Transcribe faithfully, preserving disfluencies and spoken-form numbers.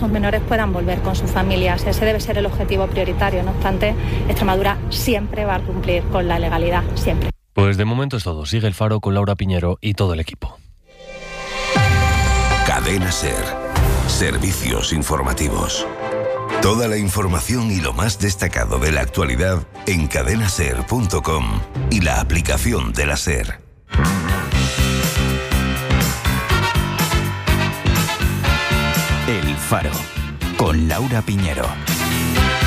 esos menores puedan volver con sus familias. Ese debe ser el objetivo prioritario. No obstante, Extremadura siempre va a cumplir con la legalidad, siempre. Pues de momento es todo. Sigue El Faro con Laura Piñero y todo el equipo. Cadena SER. Servicios informativos. Toda la información y lo más destacado de la actualidad en cadena ser punto com y la aplicación de la SER. El Faro con Laura Piñero.